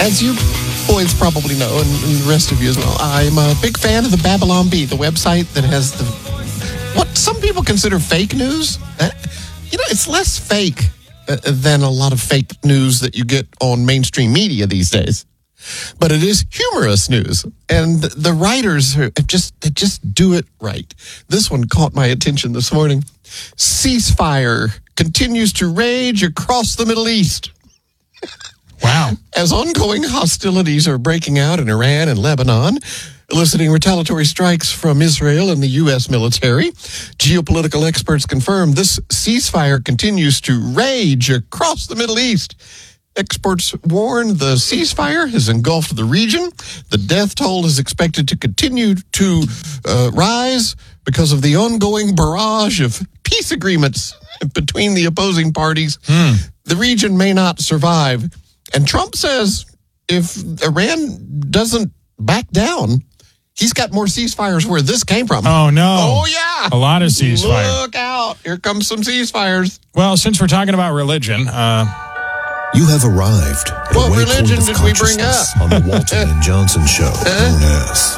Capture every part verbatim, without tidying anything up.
As you boys probably know, and, and the rest of you as well, I'm a big fan of the Babylon Bee, the website that has the what some people consider fake news. Uh, you know, it's less fake uh, than a lot of fake news that you get on mainstream media these days. But it is humorous news, and the writers are just they just do it right. This one caught my attention this morning. Ceasefire continues to rage across the Middle East. Wow. As ongoing hostilities are breaking out in Iran and Lebanon, eliciting retaliatory strikes from Israel and the U S military, geopolitical experts confirm this ceasefire continues to rage across the Middle East. Experts warn the ceasefire has engulfed the region. The death toll is expected to continue to uh, rise because of the ongoing barrage of peace agreements between the opposing parties. Hmm. The region may not survive. And Trump says if Iran doesn't back down, he's got more ceasefires where this came from. Oh, no. Oh, yeah. A lot of ceasefire. Look out. Here comes some ceasefires. Well, since we're talking about religion, uh... you have arrived at What a religion waypoint of did we bring consciousness up? on the Walton and Johnson show, known as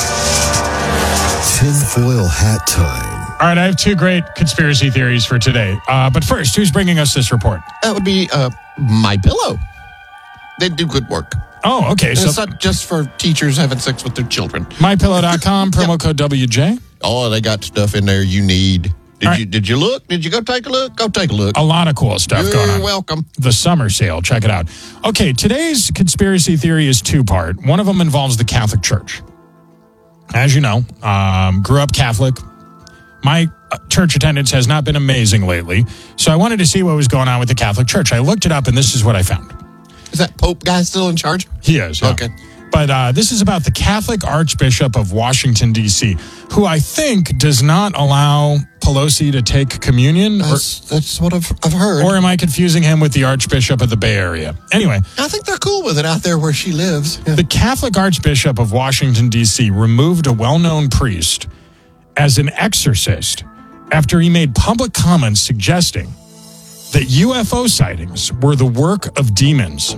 Tinfoil Hat Time. all right, I have two great conspiracy theories for today. Uh, but first, who's bringing us this report? That would be uh, My Pillow. They do good work. Oh, okay. And So it's not just for teachers having sex with their children. my pillow dot com, promo code W J. Oh, they got stuff in there you need. Did All you right. Did you look? Did you go take a look? Go take a look. A lot of cool stuff going You're on. welcome. The summer sale. Check it out. Okay, today's conspiracy theory is two-part. One of them involves the Catholic Church. As you know, um, grew up Catholic. My uh, church attendance has not been amazing lately, so I wanted to see what was going on with the Catholic Church. I looked it up, and this is what I found. Is that Pope guy still in charge? He is. Yeah. Okay. But uh, this is about the Catholic Archbishop of Washington, D C, who I think does not allow Pelosi to take communion. Or, That's, that's what I've, I've heard. or am I confusing him with the Archbishop of the Bay Area? Anyway, I think they're cool with it out there where she lives. Yeah. the Catholic Archbishop of Washington, D C removed a well-known priest as an exorcist after he made public comments suggesting that U F O sightings were the work of demons.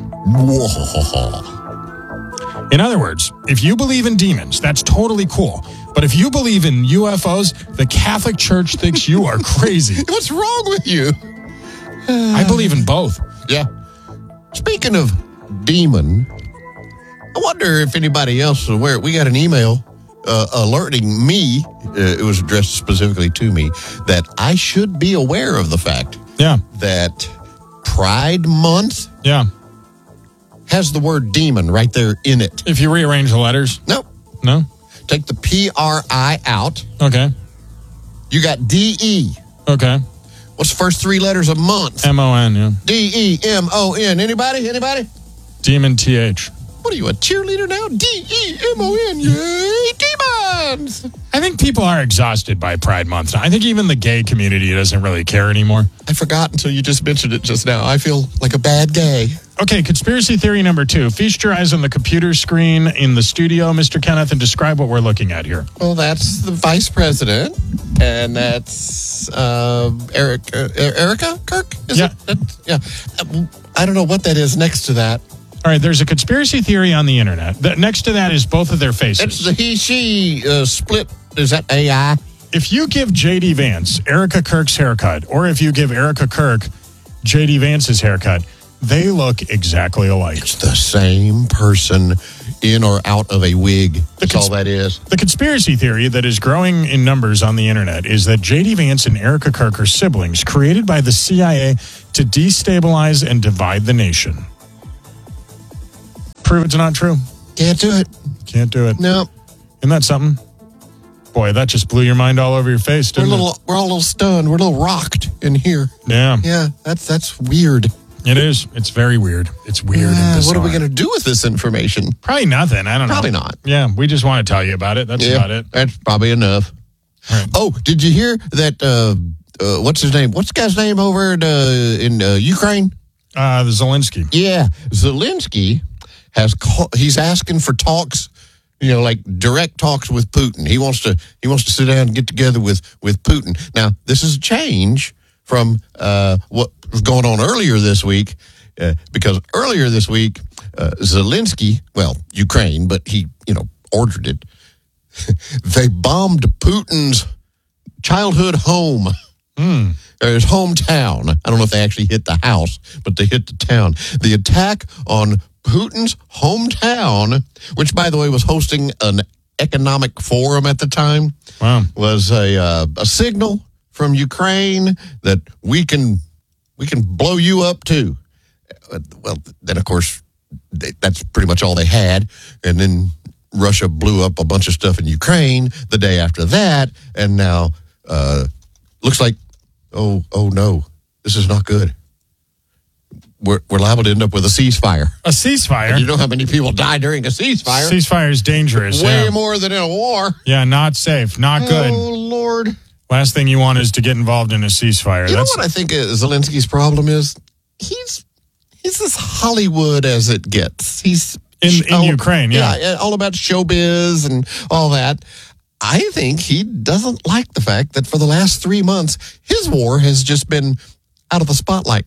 Whoa. In other words, if you believe in demons, that's totally cool. But if you believe in U F Os, the Catholic Church thinks you are crazy. What's wrong with you? I believe in both. Yeah. Speaking of demon, I wonder if anybody else is aware. We got an email uh, alerting me, uh, it was addressed specifically to me, that I should be aware of the fact Yeah, that Pride Month yeah. has the word demon right there in it. If you rearrange the letters, Nope. no? Take the P R I out. Okay, You got D E. okay. What's the first three letters of month? M O N, yeah. D E M O N. Anybody? Anybody? Demon T H. What are you, a cheerleader now? D E M O N. Yay, demons! I think people are exhausted by Pride Month. I think even the gay community doesn't really care anymore. I forgot until you just mentioned it just now. I feel like a bad gay. Okay, conspiracy theory number two. Feast your eyes on the computer screen in the studio, Mister Kenneth, and describe what we're looking at here. Well, that's the vice president, and that's uh, Eric, uh, Erica Kirk? Is Yeah. It? That's, yeah. Uh, I don't know what that is next to that. All right, there's a conspiracy theory on the internet. That next to that is both of their faces. It's the he-she uh, split. Is that A I? If you give J D Vance Erica Kirk's haircut, or if you give Erica Kirk J D Vance's haircut, they look exactly alike. It's the same person in or out of a wig. That's cons- all that is. The conspiracy theory that is growing in numbers on the internet is that J D Vance and Erica Kirk are siblings created by the C I A to destabilize and divide the nation. Prove it's not true. Can't do it. Can't do it. No. Isn't that something? Boy, that just blew your mind all over your face, We're a didn't little, we're all a little stunned. We're a little rocked in here. it? Yeah, Yeah, that's that's weird. it is. It's very weird. It's weird Yeah, and bizarre. what are we going to do with this information? Probably nothing. I don't know. Probably not. Yeah, we just want to tell you about it. That's Yeah, about it. that's probably enough. All right. Oh, did you hear that? Uh, uh, what's his name? What's the guy's name over in, uh, in uh, Ukraine? Uh, the Zelensky. Yeah, Zelensky has call, he's asking for talks. You know, like direct talks with Putin. He wants to he wants to sit down and get together with with Putin. Now, this is a change from uh, what was going on earlier this week. uh, because earlier this week, uh, Zelensky, well, Ukraine, but he, you know, ordered it. They bombed Putin's childhood home, Mm. or his hometown. I don't know if they actually hit the house, but they hit the town. The attack on Putin's hometown, which, by the way, was hosting an economic forum at the time, Wow. was a uh, a signal from Ukraine that we can we can blow you up too. Uh, well, then of course they, that's pretty much all they had, and then Russia blew up a bunch of stuff in Ukraine the day after that, and now uh, looks like oh oh no, this is not good. We're we're liable to end up with a ceasefire. A ceasefire? You know how many people die during a ceasefire? Ceasefire is dangerous. Way yeah. more than in a war. Yeah, not safe. Not good. Oh Lord. Last thing you want is to get involved in a ceasefire. You That's know what I think uh, Zelensky's problem is? He's he's as Hollywood as it gets. He's In- in Ukraine, yeah. all about showbiz and all that. I think he doesn't like the fact that for the last three months, his war has just been out of the spotlight.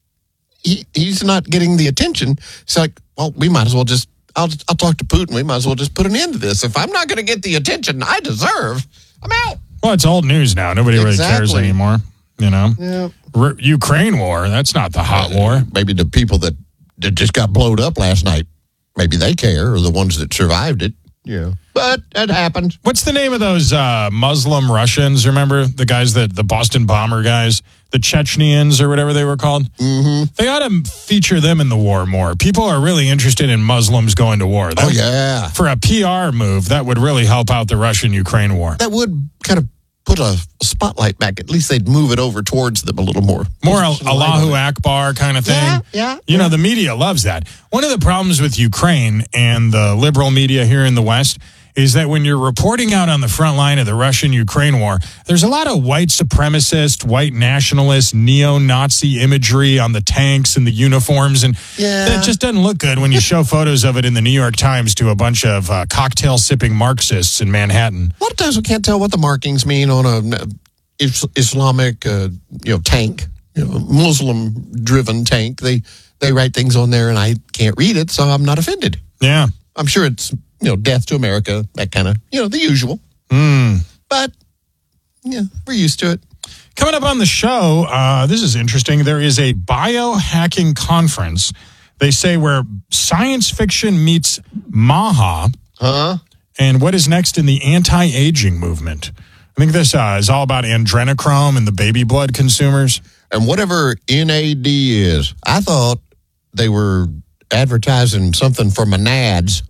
He he's not getting the attention. It's like, well, we might as well just. I'll I'll talk to Putin. We might as well just put an end to this. If I'm not going to get the attention I deserve, I'm out. Well, it's old news now. Nobody really cares Exactly. anymore. You know, Yeah. R- Ukraine war. That's not the hot war. Maybe the people that, that just got blowed up last night, maybe they care, or the ones that survived it. Yeah. But it happened. What's the name of those uh, Muslim Russians? Remember the guys that the Boston bomber guys, the Chechenians or whatever they were called? Mm-hmm. They ought to feature them in the war more. People are really interested in Muslims going to war. That, Oh, yeah. For a P R move, that would really help out the Russian-Ukraine war. That would kind of put a spotlight back. At least they'd move it over towards them a little more. More Put some light Allahu on it. Akbar kind of thing. Yeah, yeah, You yeah. know, the media loves that. One of the problems with Ukraine and the liberal media here in the West is that when you're reporting out on the front line of the Russian-Ukraine war, there's a lot of white supremacist, white nationalist, neo-Nazi imagery on the tanks and the uniforms, and Yeah. that just doesn't look good when you show photos of it in the New York Times to a bunch of uh, cocktail-sipping Marxists in Manhattan. A lot of times we can't tell what the markings mean on a uh, is- Islamic, uh, you know, tank, you know, Muslim-driven tank. They they write things on there, and I can't read it, so I'm not offended. Yeah. I'm sure it's, you know, death to America, that kind of, you know, the usual. Mm. But, yeah, we're used to it. Coming up on the show, uh, this is interesting. There is a biohacking conference, they say, where science fiction meets Maha. Huh? And what is next in the anti-aging movement? I think this uh, is all about adrenochrome and the baby blood consumers. And whatever N A D is, I thought they were advertising something for Monads,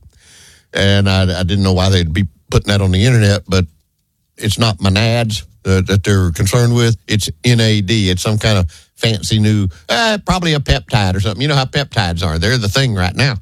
and I, I didn't know why they'd be putting that on the internet, but it's not Monads uh, that they're concerned with. It's N A D. It's some kind of fancy new, uh, probably a peptide or something. You know how peptides are. They're the thing right now.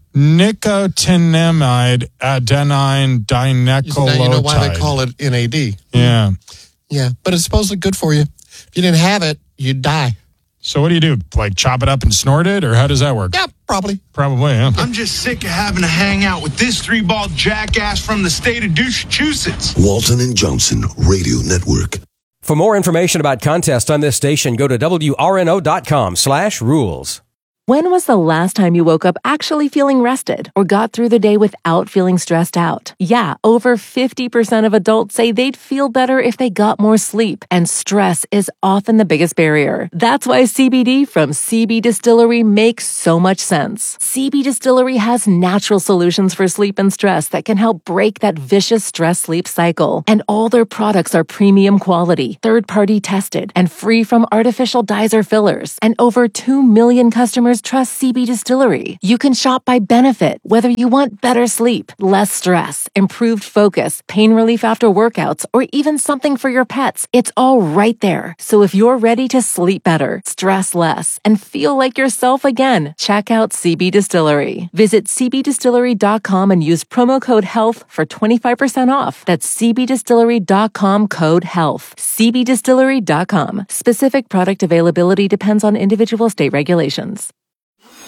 Nicotinamide adenine dinucleotide. Now you know why they call it N A D. Yeah. Yeah, but it's supposedly good for you. If you didn't have it, you'd die. So what do you do? Like chop it up and snort it, or how does that work? Yeah, probably. Probably, yeah. I'm just sick of having to hang out with this three-ball jackass from the state of Massachusetts. Walton and Johnson Radio Network. For more information about contests on this station, go to W R N O dot com slash rules. When was the last time you woke up actually feeling rested or got through the day without feeling stressed out? Yeah, over fifty percent of adults say they'd feel better if they got more sleep, and stress is often the biggest barrier. That's why C B D from C B Distillery makes so much sense. C B Distillery has natural solutions for sleep and stress that can help break that vicious stress-sleep cycle. And all their products are premium quality, third-party tested, and free from artificial dyes or fillers. And over two million customers trust C B Distillery. You can shop by benefit, whether you want better sleep, less stress, improved focus, pain relief after workouts, or even something for your pets. It's all right there. So if you're ready to sleep better, stress less, and feel like yourself again, check out C B Distillery. Visit C B distillery dot com and use promo code HEALTH for twenty-five percent off. That's C B distillery dot com code HEALTH. C B distillery dot com. Specific product availability depends on individual state regulations.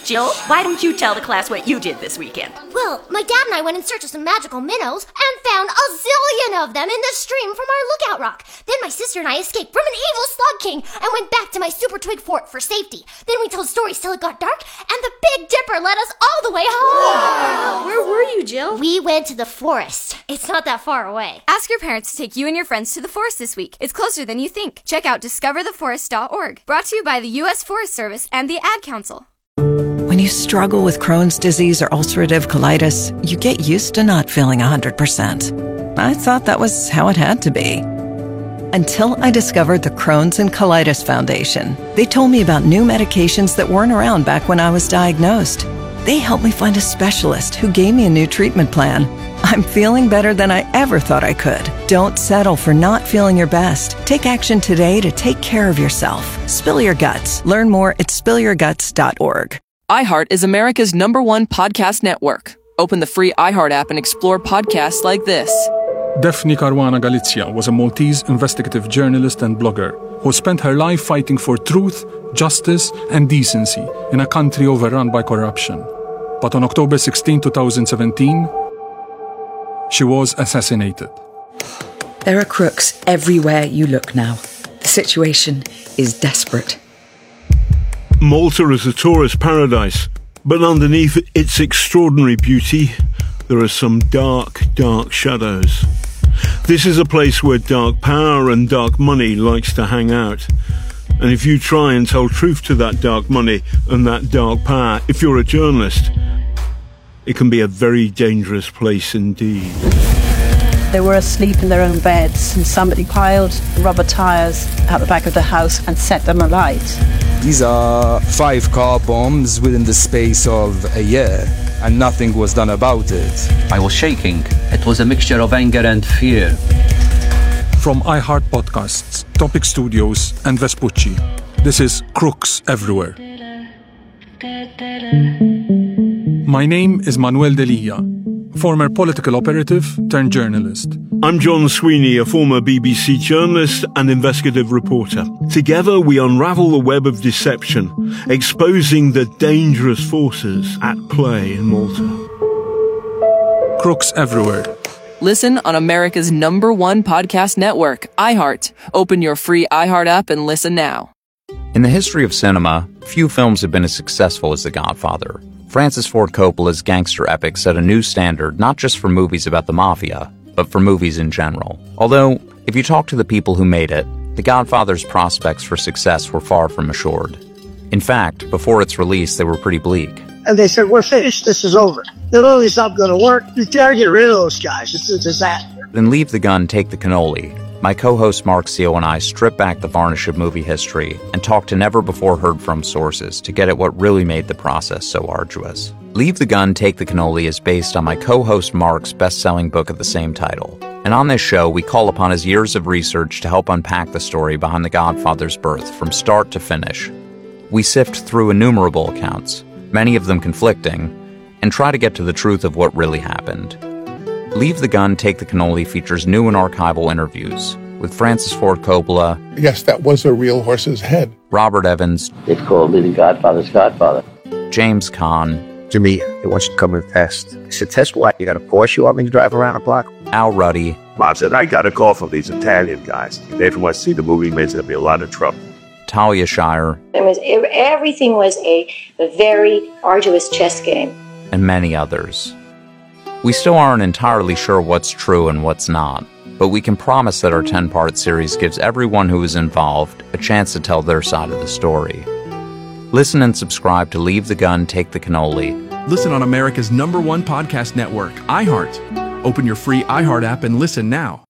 Jill, why don't you tell the class what you did this weekend? Well, my dad and I went in search of some magical minnows and found a zillion of them in the stream from our lookout rock. Then my sister and I escaped from an evil slug king and went back to my super twig fort for safety. Then we told stories till it got dark, and the Big Dipper led us all the way home. Wow. Where were you, Jill? We went to the forest. It's not that far away. Ask your parents to take you and your friends to the forest this week. It's closer than you think. Check out discover the forest dot org. Brought to you by the U S Forest Service and the Ad Council. When you struggle with Crohn's disease or ulcerative colitis, you get used to not feeling one hundred percent. I thought that was how it had to be. Until I discovered the Crohn's and Colitis Foundation. They told me about new medications that weren't around back when I was diagnosed. They helped me find a specialist who gave me a new treatment plan. I'm feeling better than I ever thought I could. Don't settle for not feeling your best. Take action today to take care of yourself. Spill your guts. Learn more at spill your guts dot org. iHeart is America's number one podcast network. Open the free iHeart app and explore podcasts like this. Daphne Caruana Galizia was a Maltese investigative journalist and blogger who spent her life fighting for truth, justice, and decency in a country overrun by corruption. But on October sixteenth, twenty seventeen, she was assassinated. There are crooks everywhere you look now. The situation is desperate. Malta is a tourist paradise, but underneath its extraordinary beauty, there are some dark, dark shadows. This is a place where dark power and dark money likes to hang out. And if you try and tell truth to that dark money and that dark power, if you're a journalist, it can be a very dangerous place indeed. They were asleep in their own beds and somebody piled rubber tyres out the back of the house and set them alight. These are five car bombs within the space of a year, and nothing was done about it. I was shaking. It was a mixture of anger and fear. From iHeart Podcasts, Topic Studios, and Vespucci, this is Crooks Everywhere. My name is Manuel Delia, former political operative turned journalist. I'm John Sweeney, a former B B C journalist and investigative reporter. Together we unravel the web of deception, exposing the dangerous forces at play in Malta. Crooks Everywhere. Listen on America's number one podcast network, iHeart. Open your free iHeart app and listen now. In the history of cinema, few films have been as successful as The Godfather. Francis Ford Coppola's gangster epic set a new standard not just for movies about the mafia, but for movies in general. Although, if you talk to the people who made it, The Godfather's prospects for success were far from assured. In fact, before its release, they were pretty bleak. And they said, we're finished, this is over. The movie's not going to work. You gotta get rid of those guys. It's a disaster. Then Leave the Gun, Take the Cannoli. My co-host Mark Seal and I strip back the varnish of movie history and talk to never-before-heard-from sources to get at what really made the process so arduous. Leave the Gun, Take the Cannoli is based on my co-host Mark's best-selling book of the same title. And on this show, we call upon his years of research to help unpack the story behind The Godfather's birth from start to finish. We sift through innumerable accounts, many of them conflicting, and try to get to the truth of what really happened. Leave the Gun, Take the Cannoli features new and archival interviews with Francis Ford Coppola. Yes, that was a real horse's head. Robert Evans. They called me the Godfather's Godfather. James Caan. To me, they want you to come and test. I said, test what? You got a Porsche you want me to drive around the block? Al Ruddy. Bob said, I got a call from these Italian guys. They didn't want to see the movie, means there'd be a lot of trouble. Talia Shire. It was, everything was a, a very arduous chess game. And many others. We still aren't entirely sure what's true and what's not, but we can promise that our ten-part series gives everyone who is involved a chance to tell their side of the story. Listen and subscribe to Leave the Gun, Take the Cannoli. Listen on America's number one podcast network, iHeart. Open your free iHeart app and listen now.